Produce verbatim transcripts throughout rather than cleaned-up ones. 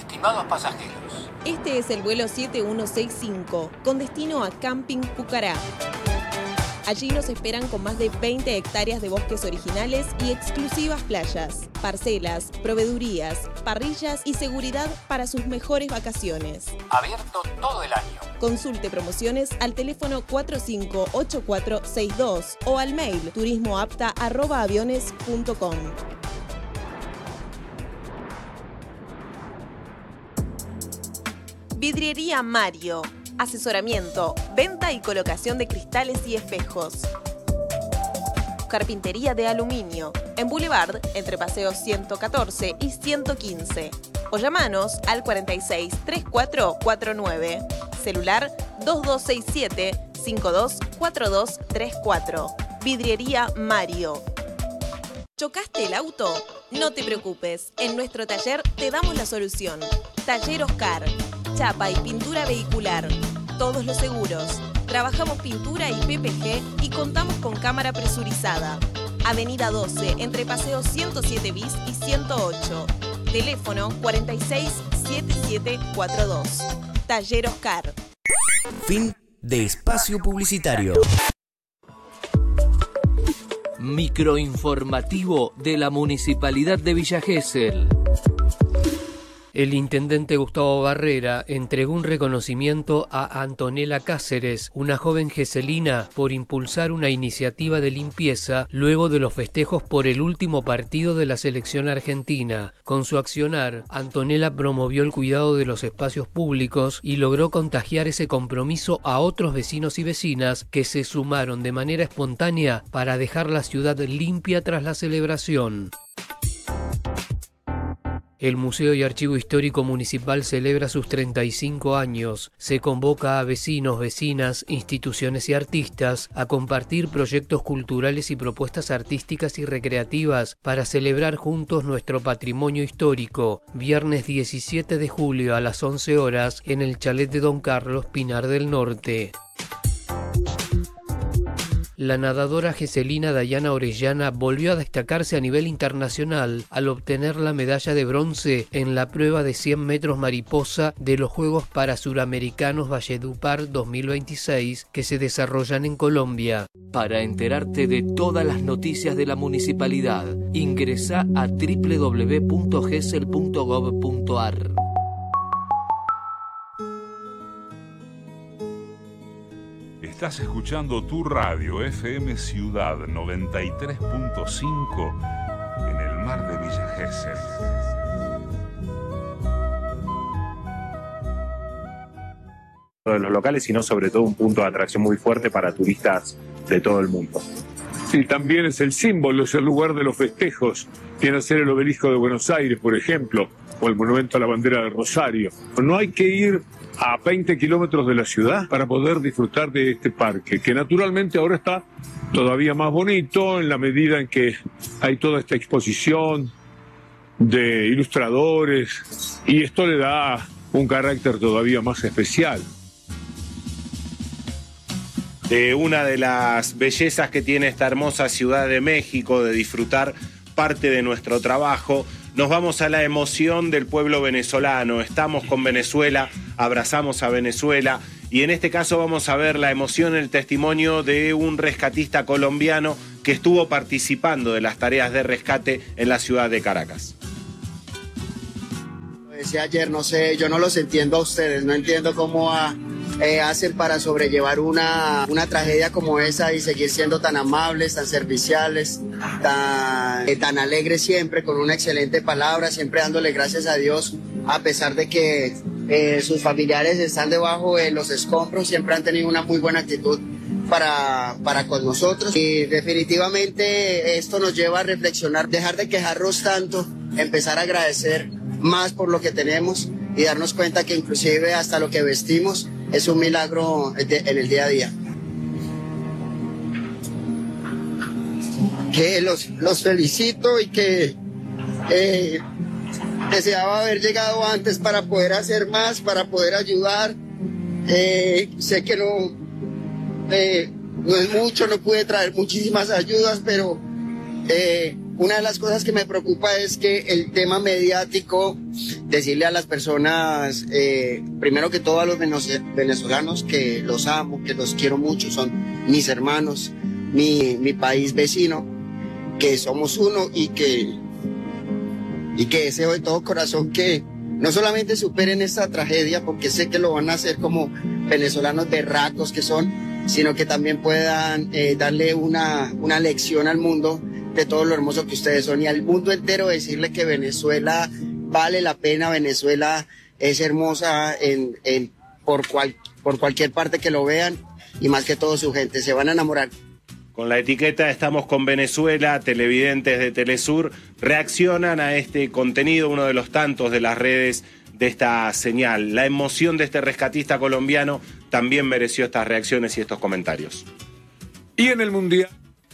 Estimados pasajeros, este es el vuelo siete uno seis cinco con destino a Camping Pucará. Allí nos esperan con más de veinte hectáreas de bosques originales y exclusivas playas, parcelas, proveedurías, parrillas y seguridad para sus mejores vacaciones. Abierto todo el año. Consulte promociones al teléfono cuatro cinco ocho cuatro seis dos o al mail turismoapta arroba aviones punto com. Vidriería Mario. Asesoramiento, venta y colocación de cristales y espejos. Carpintería de aluminio. En Boulevard, entre Paseo ciento catorce y ciento quince. O llamanos al cuarenta y seis treinta y cuatro cuarenta y nueve. Celular dos dos seis siete cinco dos cuatro dos tres cuatro. Vidriería Mario. ¿Chocaste el auto? No te preocupes. En nuestro taller te damos la solución. Taller Oscar. Chapa y pintura vehicular. Todos los seguros. Trabajamos pintura y P P G y contamos con cámara presurizada. Avenida doce, entre Paseo ciento siete bis y ciento ocho. Teléfono cuarenta y seis setenta y siete cuarenta y dos. Taller Oscar. Fin de espacio publicitario. Microinformativo de la Municipalidad de Villa Gesell. El intendente Gustavo Barrera entregó un reconocimiento a Antonella Cáceres, una joven geselina, por impulsar una iniciativa de limpieza luego de los festejos por el último partido de la selección argentina. Con su accionar, Antonella promovió el cuidado de los espacios públicos y logró contagiar ese compromiso a otros vecinos y vecinas que se sumaron de manera espontánea para dejar la ciudad limpia tras la celebración. El Museo y Archivo Histórico Municipal celebra sus treinta y cinco años. Se convoca a vecinos, vecinas, instituciones y artistas a compartir proyectos culturales y propuestas artísticas y recreativas para celebrar juntos nuestro patrimonio histórico. Viernes diecisiete de julio a las once horas en el Chalet de Don Carlos, Pinar del Norte. La nadadora geselina Dayana Orellana volvió a destacarse a nivel internacional al obtener la medalla de bronce en la prueba de cien metros mariposa de los Juegos Parasuramericanos Valledupar dos mil veintiséis que se desarrollan en Colombia. Para enterarte de todas las noticias de la municipalidad, ingresa a doble u doble u doble u punto gesell punto gob punto ar. Estás escuchando tu radio F M Ciudad noventa y tres punto cinco en el mar de Villa Gesell. De los locales, sino sobre todo un punto de atracción muy fuerte para turistas de todo el mundo. Sí, también es el símbolo, es el lugar de los festejos. Tiene que ser el obelisco de Buenos Aires, por ejemplo, o el monumento a la bandera de Rosario. No hay que ir a veinte kilómetros de la ciudad para poder disfrutar de este parque, que naturalmente ahora está todavía más bonito en la medida en que hay toda esta exposición de ilustradores y esto le da un carácter todavía más especial. De una de las bellezas que tiene esta hermosa Ciudad de México, de disfrutar parte de nuestro trabajo, nos vamos a la emoción del pueblo venezolano. Estamos con Venezuela, abrazamos a Venezuela y en este caso vamos a ver la emoción, el testimonio de un rescatista colombiano que estuvo participando de las tareas de rescate en la ciudad de Caracas. Lo decía ayer, no sé, yo no los entiendo a ustedes, no entiendo cómo a, eh, hacen para sobrellevar una, una tragedia como esa y seguir siendo tan amables, tan serviciales, tan, eh, tan alegres siempre, con una excelente palabra, siempre dándole gracias a Dios, a pesar de que eh, sus familiares están debajo de los escombros, siempre han tenido una muy buena actitud para, para con nosotros. Y definitivamente esto nos lleva a reflexionar, dejar de quejarnos tanto, empezar a agradecer más por lo que tenemos y darnos cuenta que inclusive hasta lo que vestimos es un milagro en el día a día. Que los, los felicito y que eh, deseaba haber llegado antes para poder hacer más, para poder ayudar. Eh, sé que no, eh, no es mucho, no pude traer muchísimas ayudas, pero eh, una de las cosas que me preocupa es que el tema mediático decirle a las personas, eh, primero que todo a los venezolanos, que los amo, que los quiero mucho, son mis hermanos, mi, mi país vecino, que somos uno y que, y que deseo de todo corazón que no solamente superen esta tragedia, porque sé que lo van a hacer como venezolanos berracos que son, sino que también puedan eh, darle una, una lección al mundo de todo lo hermoso que ustedes son y al mundo entero decirle que Venezuela vale la pena, Venezuela es hermosa en, en, por, cual, por cualquier parte que lo vean y más que todo su gente, se van a enamorar. Con la etiqueta Estamos con Venezuela, televidentes de Telesur reaccionan a este contenido, uno de los tantos de las redes de esta señal. La emoción de este rescatista colombiano también mereció estas reacciones y estos comentarios. Y en el Mundial...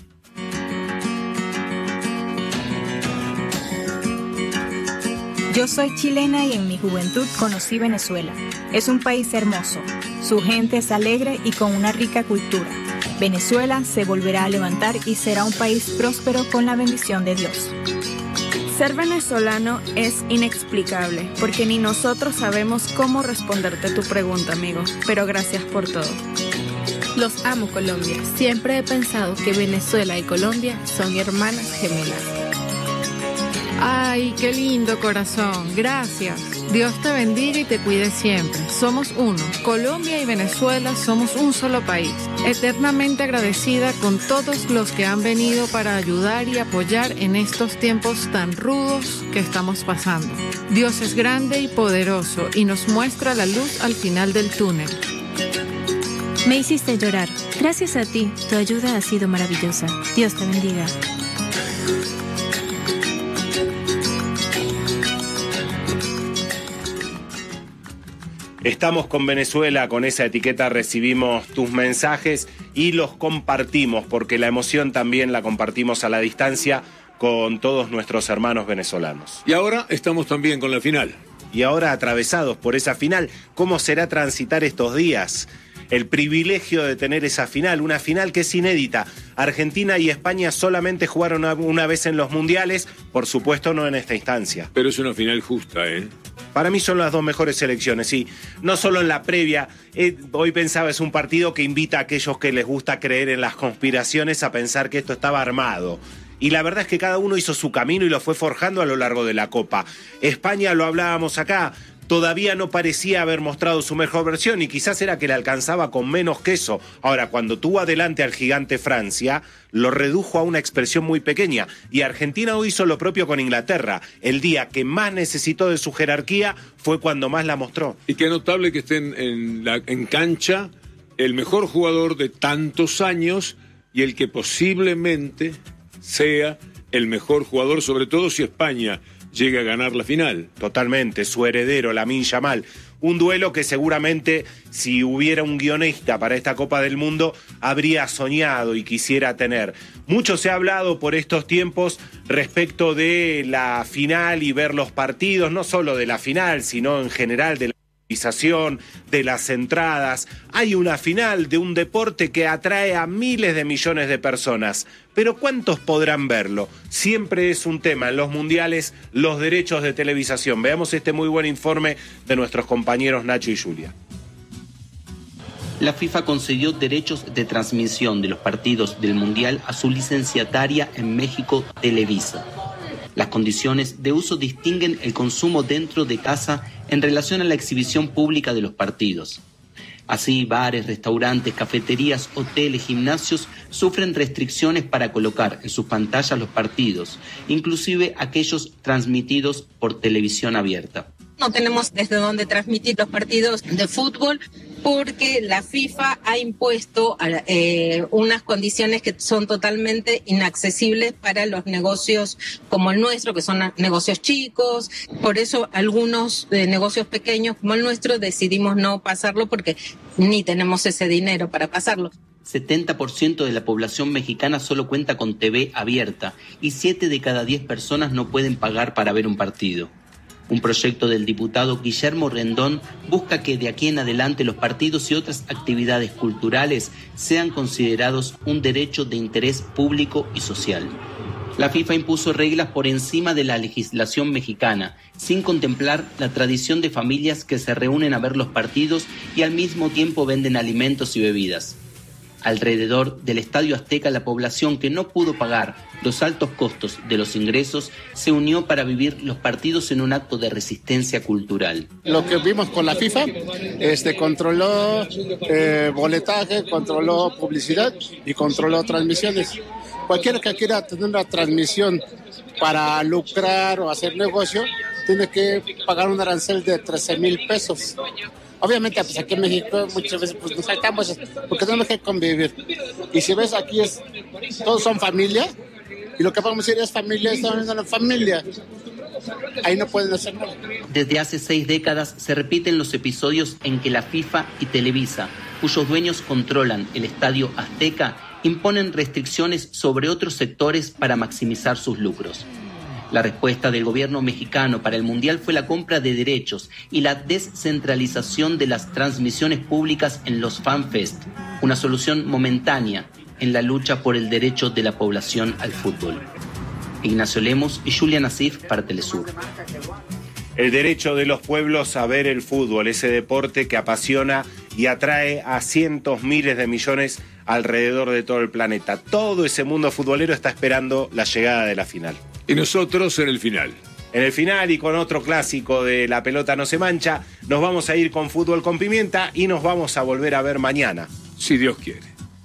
Yo soy chilena y en mi juventud conocí Venezuela. Es un país hermoso. Su gente es alegre y con una rica cultura. Venezuela se volverá a levantar y será un país próspero con la bendición de Dios. Ser venezolano es inexplicable, porque ni nosotros sabemos cómo responderte tu pregunta, amigo. Pero gracias por todo. Los amo, Colombia. Siempre he pensado que Venezuela y Colombia son hermanas gemelas. Ay, qué lindo, corazón. Gracias. Dios te bendiga y te cuide siempre. Somos uno. Colombia y Venezuela somos un solo país. Eternamente agradecida con todos los que han venido para ayudar y apoyar en estos tiempos tan rudos que estamos pasando. Dios es grande y poderoso y nos muestra la luz al final del túnel. Me hiciste llorar. Gracias a ti, tu ayuda ha sido maravillosa. Dios te bendiga. Estamos con Venezuela, con esa etiqueta recibimos tus mensajes y los compartimos, porque la emoción también la compartimos a la distancia con todos nuestros hermanos venezolanos. Y ahora estamos también con la final. Y ahora atravesados por esa final, ¿cómo será transitar estos días? El privilegio de tener esa final, una final que es inédita. Argentina y España solamente jugaron una, una vez en los mundiales, por supuesto no en esta instancia. Pero es una final justa, ¿eh? Para mí son las dos mejores selecciones, sí. No solo en la previa. Eh, hoy pensaba, es un partido que invita a aquellos que les gusta creer en las conspiraciones a pensar que esto estaba armado. Y la verdad es que cada uno hizo su camino y lo fue forjando a lo largo de la Copa. España, lo hablábamos acá, todavía no parecía haber mostrado su mejor versión y quizás era que le alcanzaba con menos queso. Ahora, cuando tuvo adelante al gigante Francia, lo redujo a una expresión muy pequeña. Y Argentina hoy hizo lo propio con Inglaterra. El día que más necesitó de su jerarquía fue cuando más la mostró. Y qué notable que estén en, la, en cancha el mejor jugador de tantos años y el que posiblemente sea el mejor jugador, sobre todo si España llega a ganar la final. Totalmente, su heredero, Lamine Yamal. Un duelo que seguramente, si hubiera un guionista para esta Copa del Mundo, habría soñado y quisiera tener. Mucho se ha hablado por estos tiempos respecto de la final y ver los partidos, no solo de la final, sino en general de la de las entradas. Hay una final de un deporte que atrae a miles de millones de personas, pero ¿cuántos podrán verlo? Siempre es un tema en los mundiales, los derechos de televisación. Veamos este muy buen informe de nuestros compañeros Nacho y Julia. La FIFA concedió derechos de transmisión de los partidos del mundial a su licenciataria en México, Televisa. Las condiciones de uso distinguen el consumo dentro de casa en relación a la exhibición pública de los partidos. Así, bares, restaurantes, cafeterías, hoteles, gimnasios sufren restricciones para colocar en sus pantallas los partidos, inclusive aquellos transmitidos por televisión abierta. No tenemos desde dónde transmitir los partidos de fútbol porque la FIFA ha impuesto eh, unas condiciones que son totalmente inaccesibles para los negocios como el nuestro, que son negocios chicos. Por eso algunos eh, negocios pequeños como el nuestro decidimos no pasarlo porque ni tenemos ese dinero para pasarlo. setenta por ciento de la población mexicana solo cuenta con T V abierta y siete de cada diez personas no pueden pagar para ver un partido. Un proyecto del diputado Guillermo Rendón busca que de aquí en adelante los partidos y otras actividades culturales sean considerados un derecho de interés público y social. La FIFA impuso reglas por encima de la legislación mexicana, sin contemplar la tradición de familias que se reúnen a ver los partidos y al mismo tiempo venden alimentos y bebidas. Alrededor del Estadio Azteca, la población que no pudo pagar los altos costos de los ingresos se unió para vivir los partidos en un acto de resistencia cultural. Lo que vimos con la FIFA, este, controló eh, boletaje, controló publicidad y controló transmisiones. Cualquiera que quiera tener una transmisión para lucrar o hacer negocio, tiene que pagar un arancel de trece mil pesos. Obviamente, pues aquí en México muchas veces pues, nos saltamos porque tenemos que convivir. Y si ves, aquí es, todos son familia, y lo que podemos decir es familia, estamos viendo la familia. Ahí no pueden hacer nada. Desde hace seis décadas se repiten los episodios en que la FIFA y Televisa, cuyos dueños controlan el Estadio Azteca, imponen restricciones sobre otros sectores para maximizar sus lucros. La respuesta del gobierno mexicano para el Mundial fue la compra de derechos y la descentralización de las transmisiones públicas en los FanFest, una solución momentánea en la lucha por el derecho de la población al fútbol. Ignacio Lemos y Julia Nasif para Telesur. El derecho de los pueblos a ver el fútbol, ese deporte que apasiona y atrae a cientos, miles de millones alrededor de todo el planeta. Todo ese mundo futbolero está esperando la llegada de la final. Y nosotros en el final. En el final y con otro clásico de La Pelota No Se Mancha, nos vamos a ir con Fútbol con Pimienta y nos vamos a volver a ver mañana. Si Dios quiere.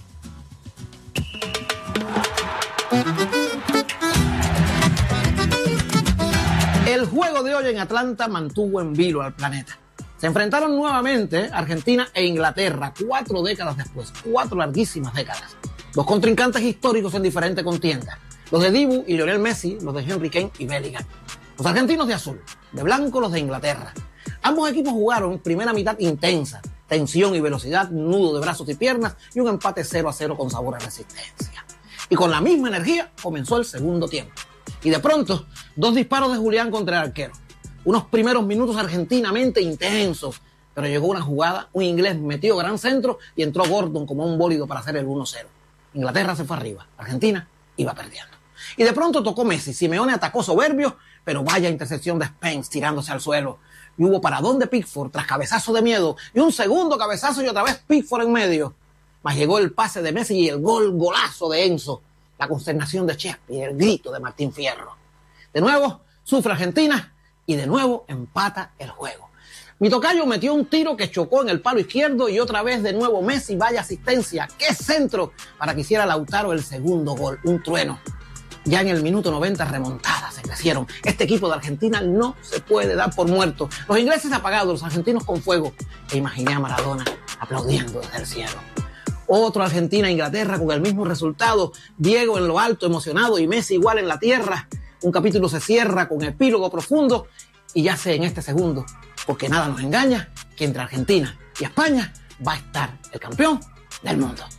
El juego de hoy en Atlanta mantuvo en vilo al planeta. Se enfrentaron nuevamente Argentina e Inglaterra, cuatro décadas después, cuatro larguísimas décadas. Dos contrincantes históricos en diferentes contiendas. Los de Dibu y Lionel Messi, los de Henry Kane y Bellingham. Los argentinos de azul, de blanco los de Inglaterra. Ambos equipos jugaron primera mitad intensa, tensión y velocidad, nudo de brazos y piernas y un empate cero a cero con sabor a resistencia. Y con la misma energía comenzó el segundo tiempo. Y de pronto, dos disparos de Julián contra el arquero. Unos primeros minutos argentinamente intensos, pero llegó una jugada, un inglés metió gran centro y entró Gordon como un bólido para hacer el uno cero. Inglaterra se fue arriba, Argentina iba perdiendo. Y de pronto tocó Messi, Simeone atacó soberbio, pero vaya intercepción de Spence tirándose al suelo. Y hubo paradón de Pickford tras cabezazo de miedo, y un segundo cabezazo y otra vez Pickford en medio. Mas llegó el pase de Messi y el gol, golazo de Enzo. La consternación de Chespi y el grito de Martín Fierro. De nuevo, sufre Argentina y de nuevo empata el juego. Mi tocayo metió un tiro que chocó en el palo izquierdo y otra vez de nuevo Messi, vaya asistencia, qué centro para que hiciera Lautaro el segundo gol, un trueno. Ya en el minuto noventa remontadas se crecieron. Este equipo de Argentina no se puede dar por muerto. Los ingleses apagados, los argentinos con fuego. E imaginé a Maradona aplaudiendo desde el cielo. Otro Argentina-Inglaterra con el mismo resultado. Diego en lo alto, emocionado, y Messi igual en la tierra. Un capítulo se cierra con epílogo profundo y ya sé en este segundo, porque nada nos engaña, que entre Argentina y España va a estar el campeón del mundo.